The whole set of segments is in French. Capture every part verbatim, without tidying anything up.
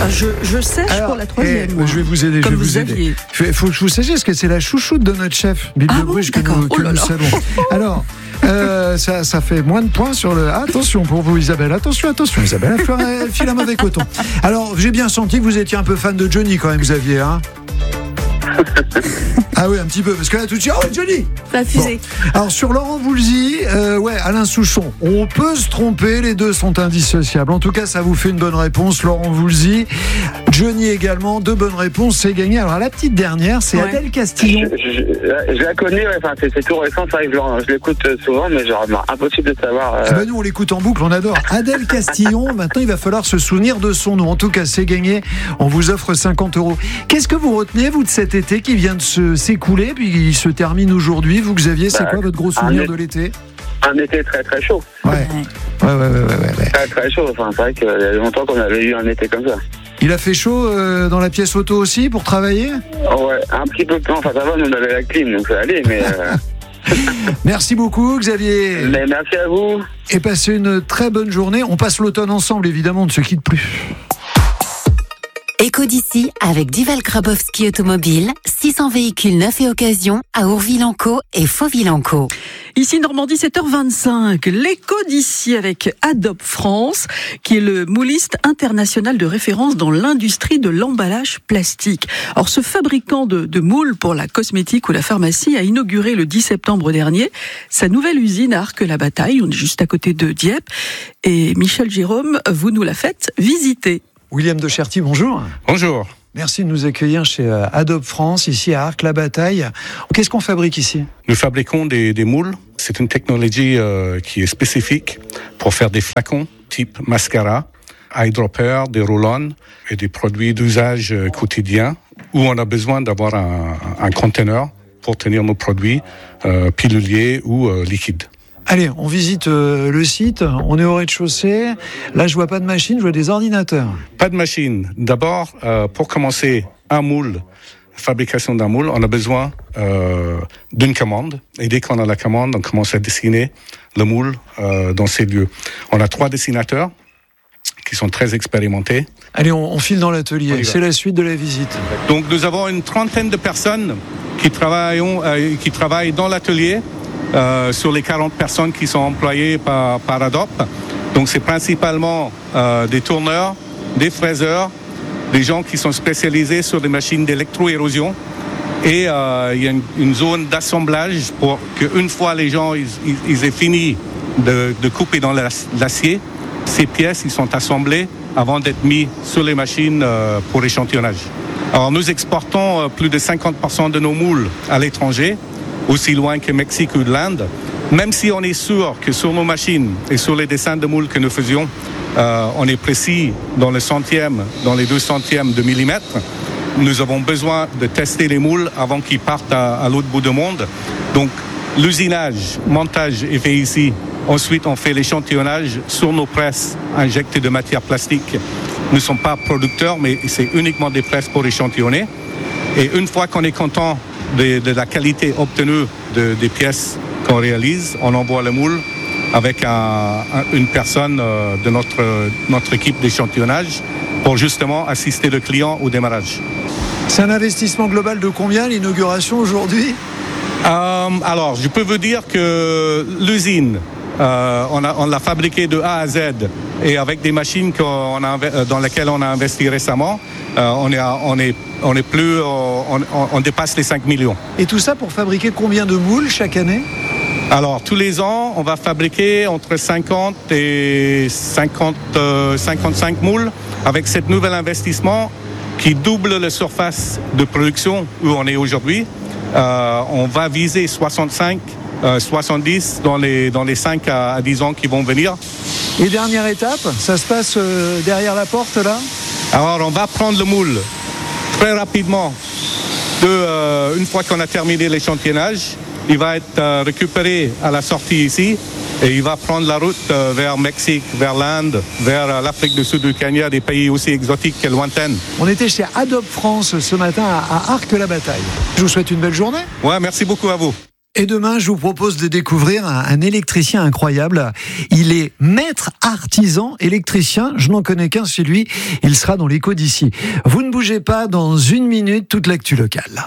Je, je sèche Alors, pour la troisième. eh, je vais vous aider. Comme je vais vous vous aider. aviez. Il faut que vous sachiez ce que c'est la chouchoute de notre chef, Bill Ah de bon, Bruges, que d'accord. nous, que Oh là nous là. saluons. Alors, euh, ça, ça fait moins de points sur le. Attention pour vous, Isabelle. Attention, attention, Isabelle. Elle, fera- elle file un mauvais coton. Alors, j'ai bien senti que vous étiez un peu fan de Johnny quand même, Xavier. Hein ah oui, un petit peu, parce que là tout de suite, oh Johnny. Ça a fusé. Bon. Alors sur Laurent Voulzy, euh, ouais, Alain Souchon, on peut se tromper, les deux sont indissociables. En tout cas, ça vous fait une bonne réponse, Laurent Voulzy. Johnny également, deux bonnes réponses, c'est gagné. Alors la petite dernière, c'est Ouais. Adèle Castillon. Je, je- je la connais, ouais, enfin, c'est, c'est tout récent, c'est vrai que je, je l'écoute souvent, mais genre, non, impossible de savoir. Euh... Ah bah nous on l'écoute en boucle, on adore. Adèle Castillon, maintenant il va falloir se souvenir de son nom. En tout cas, c'est gagné. On vous offre cinquante euros. Qu'est-ce que vous retenez, vous, de cet été qui vient de se, s'écouler, puis il se termine aujourd'hui? Vous, Xavier, c'est Bah, quoi votre gros un souvenir été. de l'été? Un été très très chaud. Ouais. Ouais, ouais, ouais, ouais, ouais, ouais. Très très chaud, enfin, c'est vrai qu'il y a longtemps qu'on avait eu un été comme ça. Il a fait chaud euh, dans la pièce auto aussi pour travailler? Ouais, un petit peu de temps, enfin ça va, nous on avait la clim, donc ça allait, mais... Euh... Merci beaucoup, Xavier. mais merci à vous. Et passez une très bonne journée. On passe l'automne ensemble, évidemment, on ne se quitte plus. Éco d'ici avec Duval Grabowski Automobile, six cents véhicules neufs et occasion à Ourville-en-Caux et Fauville-en-Caux. Ici Normandie, sept heures vingt-cinq. L'écho d'ici avec Adobe France, qui est le mouliste international de référence dans l'industrie de l'emballage plastique. Alors, ce fabricant de, de moules pour la cosmétique ou la pharmacie a inauguré le dix septembre dernier sa nouvelle usine à Arques-la-Bataille. On est juste à côté de Dieppe. Et Michel Jérôme, vous nous la faites visiter. William de Cherty, bonjour. Bonjour. Merci de nous accueillir chez euh, Adobe France, ici à Arques-la-Bataille. Qu'est-ce qu'on fabrique ici? Nous fabriquons des, des moules. C'est une technologie euh, qui est spécifique pour faire des flacons type mascara, eyedropper, des roll-on et des produits d'usage euh, quotidien où on a besoin d'avoir un, un conteneur pour tenir nos produits euh, piluliers ou euh, liquides. Allez, on visite euh, le site. On est au rez-de-chaussée. Là, je vois pas de machine, je vois des ordinateurs. Pas de machine. D'abord, euh, pour commencer un moule, fabrication d'un moule, on a besoin euh, d'une commande. Et dès qu'on a la commande, on commence à dessiner le moule euh, dans ces lieux. On a trois dessinateurs qui sont très expérimentés. Allez, on, on file dans l'atelier. On y va. C'est la suite de la visite. Donc nous avons une trentaine de personnes qui travaillent, euh, qui travaillent dans l'atelier euh, sur les quarante personnes qui sont employées par, par Adobe. Donc c'est principalement euh, des tourneurs, des fraiseurs, des gens qui sont spécialisés sur des machines d'électro-érosion. Et euh, il y a une, une zone d'assemblage pour qu'une fois les gens ils, ils, ils aient fini de, de couper dans l'acier, ces pièces ils sont assemblées avant d'être mis sur les machines euh, pour échantillonnage. Alors nous exportons euh, plus de cinquante pour cent de nos moules à l'étranger, aussi loin que Mexique ou de l'Inde. Même si on est sûr que sur nos machines et sur les dessins de moules que nous faisions, euh, on est précis dans le centième, dans les deux centièmes de millimètre, nous avons besoin de tester les moules avant qu'ils partent à, à l'autre bout du monde. Donc l'usinage, montage est fait ici. Ensuite, on fait l'échantillonnage sur nos presses injectées de matière plastique. Nous ne sommes pas producteurs, mais c'est uniquement des presses pour échantillonner. Et une fois qu'on est content de, de la qualité obtenue de, des pièces qu'on réalise, on envoie le moule avec un, un, une personne euh, de notre, notre équipe d'échantillonnage pour justement assister le client au démarrage. C'est un investissement global de combien, l'inauguration aujourd'hui? euh, Alors, je peux vous dire que l'usine, euh, on, a, on l'a fabriquée de A à Z et avec des machines qu'on a, dans lesquelles on a investi récemment, euh, on, est, on, est, on est plus, on, on, on dépasse les cinq millions. Et tout ça pour fabriquer combien de moules chaque année? Alors, tous les ans, on va fabriquer entre cinquante et cinquante, euh, cinquante-cinq moules avec cet nouvel investissement qui double la surface de production où on est aujourd'hui. Euh, on va viser soixante-cinq, euh, soixante-dix dans les, dans les cinq à dix ans qui vont venir. Et dernière étape, ça se passe euh, derrière la porte là? Alors, on va prendre le moule très rapidement. De, euh, une fois qu'on a terminé l'échantillonnage, il va être euh, récupéré à la sortie ici et il va prendre la route euh, vers Mexique, vers l'Inde, vers euh, l'Afrique du Sud, du Kenya, des pays aussi exotiques que lointaines. On était chez Adobe France ce matin à, à Arques-la-Bataille. Je vous souhaite une belle journée. Ouais, merci beaucoup à vous. Et demain, je vous propose de découvrir un, un électricien incroyable. Il est maître artisan électricien. Je n'en connais qu'un, c'est lui. Il sera dans l'écho d'ici. Vous ne bougez pas, dans une minute, toute l'actu locale.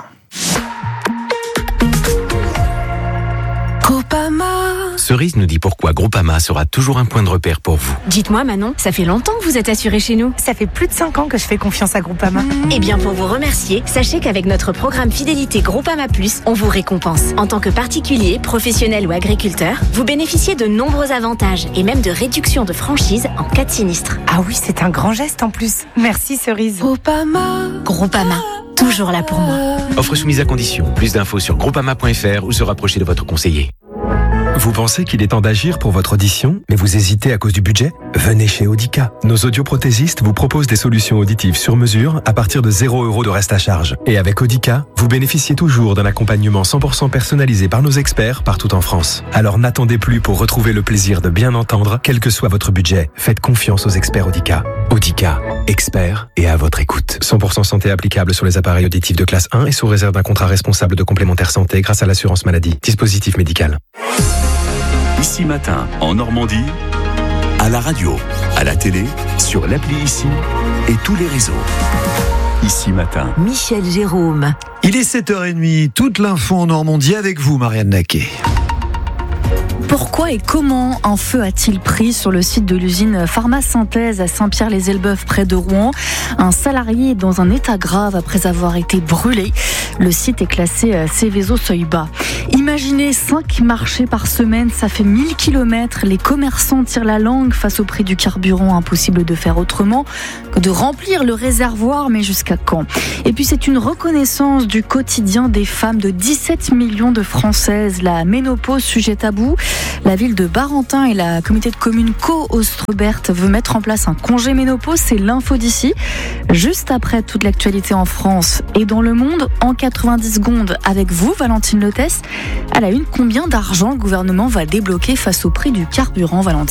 Groupama. Cerise nous dit pourquoi Groupama sera toujours un point de repère pour vous. Dites-moi Manon, ça fait longtemps que vous êtes assurée chez nous. Ça fait plus de cinq ans que je fais confiance à Groupama. Mmh. Eh bien pour vous remercier, sachez qu'avec notre programme Fidélité Groupama Plus, on vous récompense. En tant que particulier, professionnel ou agriculteur, vous bénéficiez de nombreux avantages et même de réductions de franchise en cas de sinistre. Ah oui, c'est un grand geste en plus. Merci Cerise. Groupama. Groupama. Toujours là pour moi. Offre soumise à condition. Plus d'infos sur groupama point f r ou se rapprocher de votre conseiller. Vous pensez qu'il est temps d'agir pour votre audition, mais vous hésitez à cause du budget ? Venez chez Audica. Nos audioprothésistes vous proposent des solutions auditives sur mesure à partir de zéro euro de reste à charge. Et avec Audica, vous bénéficiez toujours d'un accompagnement cent pour cent personnalisé par nos experts partout en France. Alors n'attendez plus pour retrouver le plaisir de bien entendre, quel que soit votre budget. Faites confiance aux experts Audica. Audica, experts et à votre écoute. cent pour cent santé applicable sur les appareils auditifs de classe un et sous réserve d'un contrat responsable de complémentaire santé grâce à l'assurance maladie. Dispositif médical. Ici Matin, en Normandie, à la radio, à la télé, sur l'appli Ici et tous les réseaux. Ici Matin. Michel Jérôme. Il est sept heures trente, toute l'info en Normandie avec vous, Marianne Naquet. Pourquoi et comment un feu a-t-il pris sur le site de l'usine Pharma-Synthèse à Saint-Pierre-les-Elbeuf près de Rouen ? Un salarié est dans un état grave après avoir été brûlé. Le site est classé Céveso seuil bas. Imaginez cinq marchés par semaine, ça fait mille kilomètres. Les commerçants tirent la langue face au prix du carburant. Impossible de faire autrement que de remplir le réservoir, mais jusqu'à quand ? Et puis c'est une reconnaissance du quotidien des femmes de dix-sept millions de Françaises. La ménopause, sujet tabou. La ville de Barentin et la communauté de communes Co-Ostrebert veut mettre en place un congé ménopause. C'est l'info d'ici. Juste après toute l'actualité en France et dans le monde, en quatre-vingt-dix secondes avec vous, Valentine Lotès. À la une, combien d'argent le gouvernement va débloquer face au prix du carburant, Valentine ?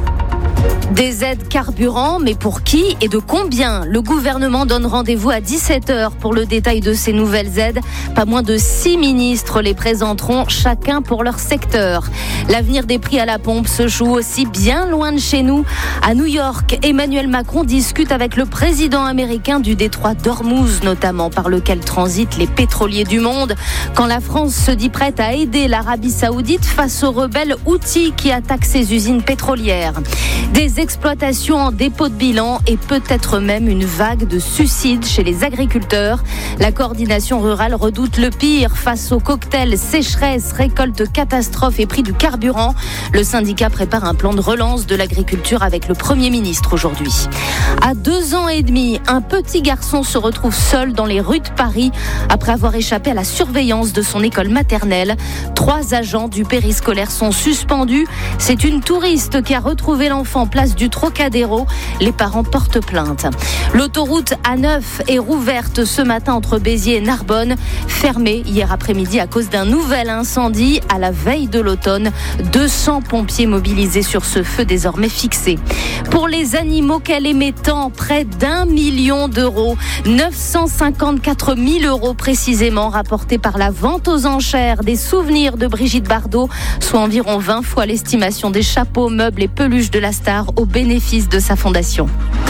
Des aides carburant, mais pour qui et de combien ? Le gouvernement donne rendez-vous à dix-sept heures pour le détail de ces nouvelles aides. Pas moins de six ministres les présenteront, chacun pour leur secteur. L'avenir des prix à la pompe se joue aussi bien loin de chez nous. À New York, Emmanuel Macron discute avec le président américain du détroit d'Ormuz, notamment par lequel transitent les pétroliers du monde. Quand la France se dit prête à aider l'Arabie Saoudite face aux rebelles Houthis qui attaquent ses usines pétrolières. Des exploitations en dépôt de bilan et peut-être même une vague de suicides chez les agriculteurs. La coordination rurale redoute le pire face aux cocktails sécheresse, récolte catastrophe et prix du carburant. Le syndicat prépare un plan de relance de l'agriculture avec le Premier ministre aujourd'hui. À deux ans et demi, un petit garçon se retrouve seul dans les rues de Paris après avoir échappé à la surveillance de son école maternelle. Trois agents du périscolaire sont suspendus. C'est une touriste qui a retrouvé l'enfant place du Trocadéro. Les parents portent plainte. L'autoroute A neuf est rouverte ce matin entre Béziers et Narbonne, fermée hier après-midi à cause d'un nouvel incendie à la veille de l'automne. deux cents pompiers mobilisés sur ce feu désormais fixé. Pour les animaux qu'elle aimait tant, près d'un million d'euros, neuf cent cinquante-quatre mille euros précisément rapportés par la vente aux enchères des souvenirs de Brigitte Bardot, soit environ vingt fois l'estimation des chapeaux, meubles et peluches de la star au bénéfice de sa fondation.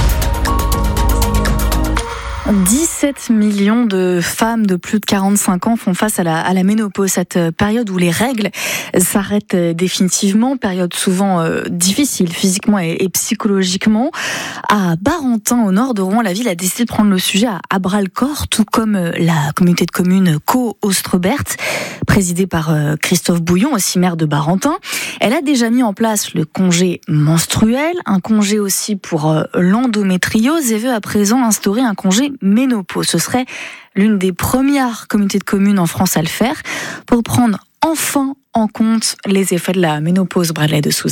dix-sept millions de femmes de plus de quarante-cinq ans font face à la, à la ménopause, cette période où les règles s'arrêtent définitivement, période souvent euh, difficile physiquement et, et psychologiquement. À Barentin, au nord de Rouen, la ville a décidé de prendre le sujet à, à bras-le-corps, tout comme la communauté de communes Co-Ostrebert, présidée par euh, Christophe Bouillon, aussi maire de Barentin. Elle a déjà mis en place le congé menstruel, un congé aussi pour euh, l'endométriose et veut à présent instaurer un congé ménopause. Ce serait l'une des premières communautés de communes en France à le faire pour prendre enfin en compte les effets de la ménopause. Bradley de Souza.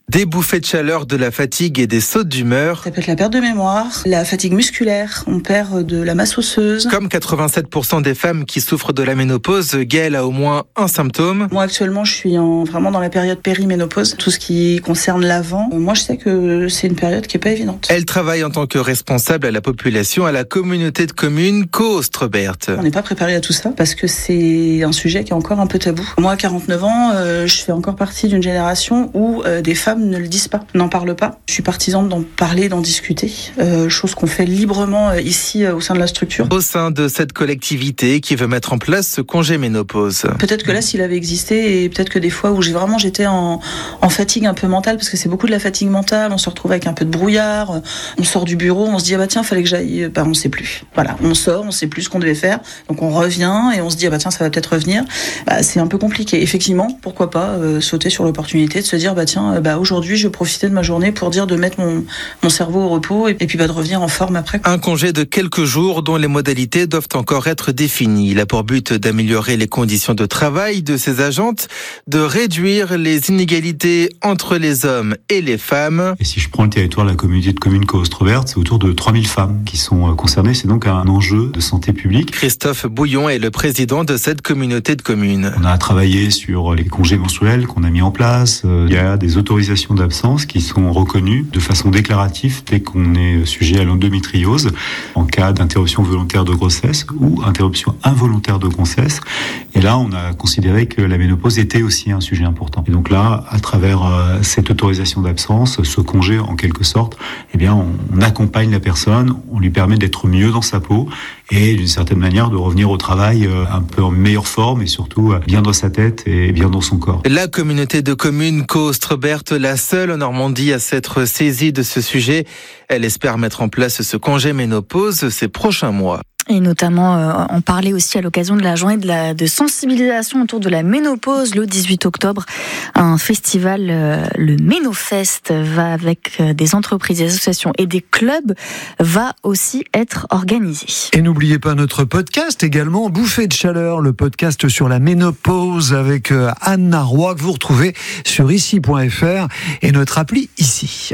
Des bouffées de chaleur, de la fatigue et des sautes d'humeur. Ça peut être la perte de mémoire, la fatigue musculaire, on perd de la masse osseuse. Comme quatre-vingt-sept pour cent des femmes qui souffrent de la ménopause, Gaëlle a au moins un symptôme. Moi actuellement je suis en, vraiment dans la période périménopause, tout ce qui concerne l'avant. Moi je sais que c'est une période qui est pas évidente. Elle travaille en tant que responsable à la population à la communauté de communes Caux-Austrebert. On n'est pas préparé à tout ça parce que c'est un sujet qui est encore un peu tabou. Moi à quarante-neuf ans, euh, je fais encore partie d'une génération où euh, des femmes ne le disent pas, n'en parlent pas. Je suis partisane d'en parler, d'en discuter, euh, chose qu'on fait librement euh, ici euh, au sein de la structure. Au sein de cette collectivité qui veut mettre en place ce congé ménopause. Peut-être que là s'il avait existé et peut-être que des fois où j'ai vraiment j'étais en, en fatigue un peu mentale parce que c'est beaucoup de la fatigue mentale, on se retrouve avec un peu de brouillard, on sort du bureau, on se dit ah bah tiens fallait que j'aille, bah on sait plus. Voilà, on sort, on sait plus ce qu'on devait faire, donc on revient et on se dit ah bah tiens ça va peut-être revenir. Bah, c'est un peu compliqué. Effectivement, pourquoi pas euh, sauter sur l'opportunité de se dire bah tiens euh, bah aujourd'hui je vais profiter de ma journée pour dire de mettre mon, mon cerveau au repos et, et puis bah, de revenir en forme après. Un congé de quelques jours dont les modalités doivent encore être définies. Il a pour but d'améliorer les conditions de travail de ces agentes, de réduire les inégalités entre les hommes et les femmes. Et si je prends le territoire de la communauté de communes Caux-Austrebert, c'est autour de trois mille femmes qui sont concernées. C'est donc un enjeu de santé publique. Christophe Bouillon est le président de cette communauté de communes. On a travaillé sur les congés menstruels qu'on a mis en place. Il y a des autorisations d'absence qui sont reconnues de façon déclarative dès qu'on est sujet à l'endométriose en cas d'interruption volontaire de grossesse ou interruption involontaire de grossesse. Et là, on a considéré que la ménopause était aussi un sujet important. Et donc là, à travers euh, cette autorisation d'absence, ce congé en quelque sorte, eh bien, on, on accompagne la personne, on lui permet d'être mieux dans sa peau et d'une certaine manière de revenir au travail euh, un peu en meilleure forme et surtout euh, bien dans sa tête et bien dans son corps. La communauté de communes Caux-Austrebert, la seule en Normandie à s'être saisie de ce sujet, elle espère mettre en place ce congé ménopause ces prochains mois. Et notamment euh, en parler aussi à l'occasion de la journée de, la, de sensibilisation autour de la ménopause le dix-huit octobre. Un festival, euh, le Ménofest, va avec euh, des entreprises, des associations et des clubs, va aussi être organisé. Et n'oubliez pas notre podcast également, Bouffée de chaleur, le podcast sur la ménopause avec euh, Anna Roy que vous retrouvez sur ici point f r et notre appli ici.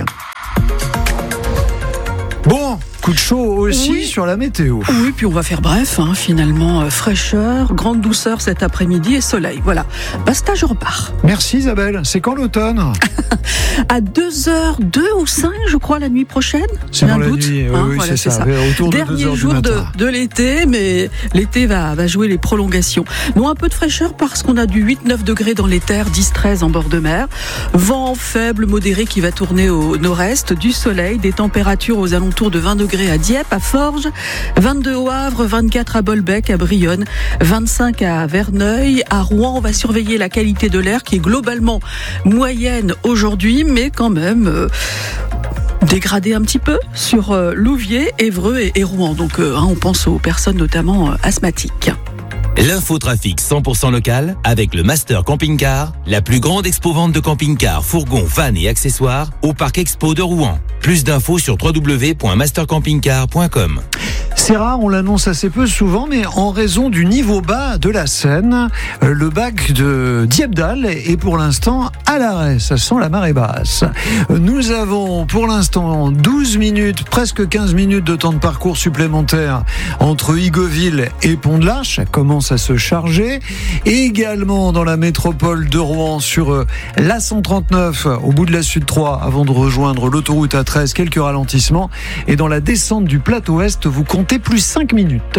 Bon, coup de chaud aussi oui. sur la météo. Oui, puis on va faire bref, hein, finalement, euh, fraîcheur, grande douceur cet après-midi et soleil. Voilà, basta, je repars. Merci Isabelle, c'est quand l'automne? À deux heures deux ou cinq, je crois, la nuit prochaine. C'est dans la doute. nuit, oui, hein, oui voilà, c'est, c'est ça. ça. Autour de Dernier deux heures jour du de, matin. de l'été, mais l'été va, va jouer les prolongations. Non, un peu de fraîcheur parce qu'on a du huit neuf degrés dans les terres, dix treize en bord de mer. Vent faible, modéré qui va tourner au nord-est, du soleil, des températures aux alentours de vingt degrés à Dieppe, à Forges, vingt-deux au Havre, vingt-quatre à Bolbec, à Brionne, vingt-cinq à Verneuil. À Rouen, on va surveiller la qualité de l'air qui est globalement moyenne aujourd'hui, mais quand même euh, dégradée un petit peu sur euh, Louviers, Évreux et, et Rouen. Donc euh, hein, on pense aux personnes notamment euh, asthmatiques. L'infotrafic cent pour cent local avec le Master Camping Car, la plus grande expo-vente de camping-cars, fourgons, vannes et accessoires au Parc Expo de Rouen. Plus d'infos sur w w w point master camping car point com. C'est rare, on l'annonce assez peu souvent, mais en raison du niveau bas de la Seine, le bac de Dieppedalle est pour l'instant à l'arrêt. Ça sent la marée basse. Nous avons pour l'instant douze minutes, presque quinze minutes de temps de parcours supplémentaire entre Igoville et Pont-de-l'Arche. Ça commence à se charger. Et également dans la métropole de Rouen sur l'A cent trente-neuf au bout de la Sud trois avant de rejoindre l'autoroute A treize, quelques ralentissements. Et dans la descente du plateau Est, vous comptez plus cinq minutes.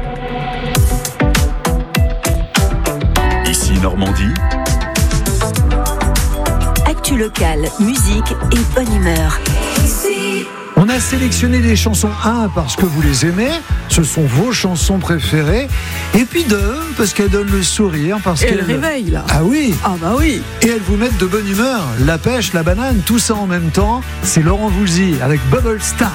Ici Normandie. Actu locale, musique et bonne humeur. On a sélectionné des chansons, un, parce que vous les aimez, ce sont vos chansons préférées, et puis deux, parce qu'elles donnent le sourire, parce et qu'elles... elles réveillent, là. Ah oui. Ah bah oui. Et elles vous mettent de bonne humeur. La pêche, la banane, tout ça en même temps, c'est Laurent Voulzy avec Bubble Star.